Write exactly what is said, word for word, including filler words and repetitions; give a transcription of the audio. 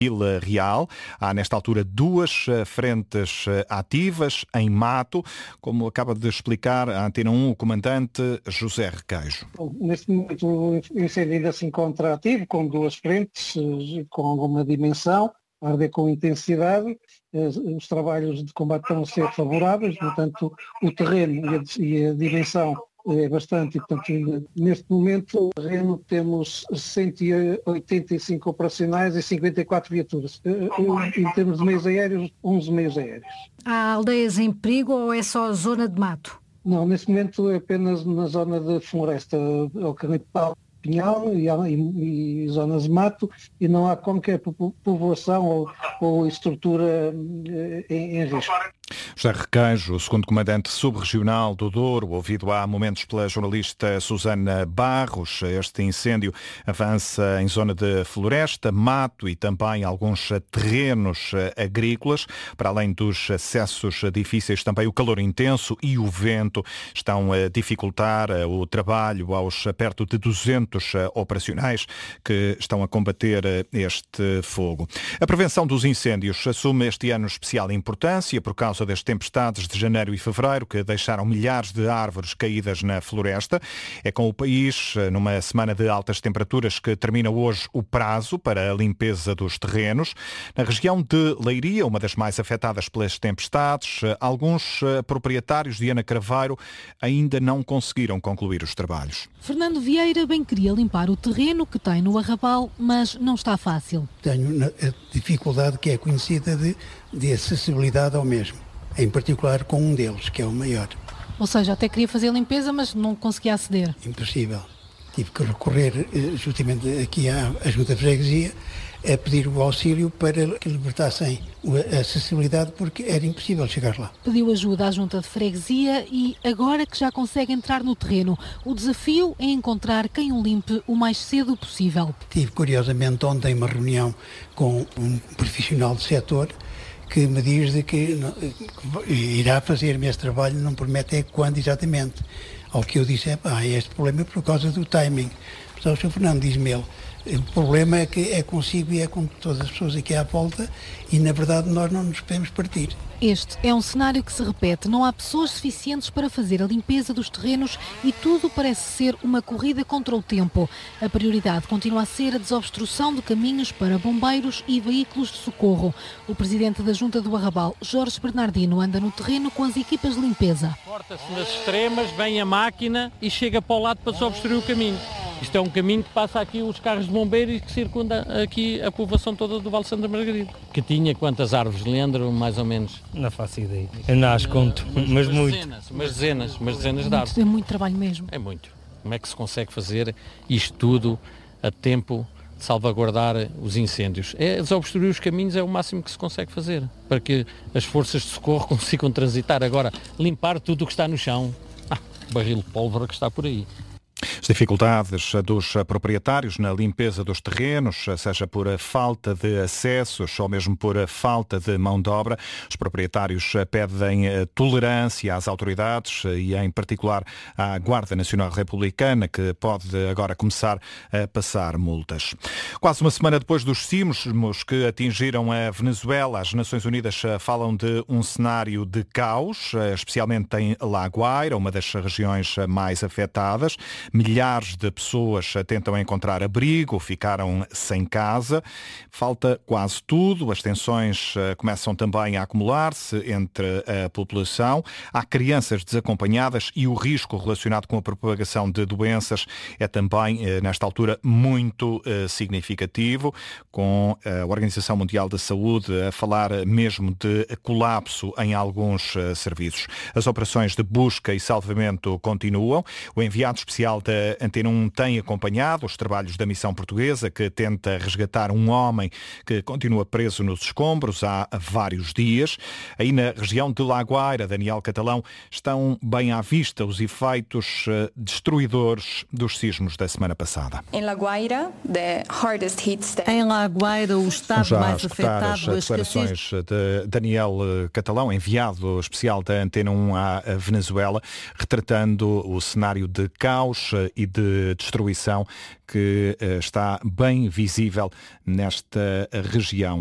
Vila Real. Há, nesta altura, duas frentes ativas em Mato, como acaba de explicar a Antena um o comandante José Requeijo. Neste momento o incêndio ainda se encontra ativo, com duas frentes, com alguma dimensão, a arder com intensidade. Os trabalhos de combate estão a ser favoráveis, portanto o terreno e a dimensão é bastante, e portanto neste momento no terreno temos cento e oitenta e cinco operacionais e cinquenta e quatro viaturas. Em termos de meios aéreos, onze meios aéreos. Há aldeias em perigo ou é só a zona de mato? Não, neste momento é apenas na zona de floresta, eucaliptal, pinhal e, e, e zonas de mato, e não há qualquer povoação ou, ou estrutura em, em risco. José Requeijo, o segundo comandante subregional do Douro, ouvido há momentos pela jornalista Susana Barros. Este incêndio avança em zona de floresta, mato e também alguns terrenos agrícolas. Para além dos acessos difíceis, também o calor intenso e o vento estão a dificultar o trabalho aos perto de duzentos operacionais que estão a combater este fogo. A prevenção dos incêndios assume este ano especial importância por causa das tempestades de janeiro e fevereiro que deixaram milhares de árvores caídas na floresta. É com o país, numa semana de altas temperaturas, que termina hoje o prazo para a limpeza dos terrenos. Na região de Leiria, uma das mais afetadas pelas tempestades, alguns proprietários de Ana Craveiro ainda não conseguiram concluir os trabalhos. Fernando Vieira bem queria limpar o terreno que tem no Arrabal, mas não está fácil. Tenho a dificuldade que é conhecida de, de acessibilidade ao mesmo, em particular com um deles, que é o maior. Ou seja, até queria fazer a limpeza, mas não conseguia aceder. Impossível. Tive que recorrer justamente aqui à, à Junta de Freguesia a pedir o auxílio para que libertassem a acessibilidade, porque era impossível chegar lá. Pediu ajuda à Junta de Freguesia e agora que já consegue entrar no terreno, o desafio é encontrar quem o limpe o mais cedo possível. Tive, curiosamente, ontem uma reunião com um profissional do setor que me diz de que, que irá fazer-me esse trabalho, não promete é quando exatamente. Ao que eu disse, é pá, este problema é por causa do timing. Mas o senhor Fernando diz-me ele, o problema é que é consigo e é com todas as pessoas aqui à volta e, na verdade, nós não nos podemos partir. Este é um cenário que se repete. Não há pessoas suficientes para fazer a limpeza dos terrenos e tudo parece ser uma corrida contra o tempo. A prioridade continua a ser a desobstrução de caminhos para bombeiros e veículos de socorro. O presidente da Junta do Arrabal, Jorge Bernardino, anda no terreno com as equipas de limpeza. Corta-se nas extremas, vem a máquina e chega para o lado para desobstruir o caminho. Isto é um caminho que passa aqui os carros de bombeiros e que circunda aqui a povoação toda do Val Santa Margarida. Que tinha quantas árvores, Leandro, mais ou menos? Não faço ideia. Eu não as conto, mas, mas muito. Dezenas, mas dezenas, mas dezenas de árvores. É muito trabalho mesmo. É muito. Como é que se consegue fazer isto tudo a tempo de salvaguardar os incêndios? É desobstruir os caminhos, é o máximo que se consegue fazer, para que as forças de socorro consigam transitar. Agora, limpar tudo o que está no chão, ah, barril de pólvora que está por aí. As dificuldades dos proprietários na limpeza dos terrenos, seja por falta de acessos ou mesmo por falta de mão de obra, os proprietários pedem tolerância às autoridades e, em particular, à Guarda Nacional Republicana, que pode agora começar a passar multas. Quase uma semana depois dos sismos que atingiram a Venezuela, as Nações Unidas falam de um cenário de caos, especialmente em La Guaira, uma das regiões mais afetadas. Milhares de pessoas tentam encontrar abrigo, ficaram sem casa. Falta quase tudo. As tensões começam também a acumular-se entre a população. Há crianças desacompanhadas e o risco relacionado com a propagação de doenças é também, nesta altura, muito significativo, com a Organização Mundial da Saúde a falar mesmo de colapso em alguns serviços. As operações de busca e salvamento continuam. O enviado especial da Antena um tem acompanhado os trabalhos da missão portuguesa, que tenta resgatar um homem que continua preso nos escombros há vários dias. Aí na região de La Guaira, Daniel Catalão, estão bem à vista os efeitos destruidores dos sismos da semana passada. Em La Guaira, the hardest hit state. Em La Guaira, o estado Já mais afetado. As declarações de Daniel Catalão, enviado especial da Antena um à Venezuela, retratando o cenário de caos e de destruição que está bem visível nesta região.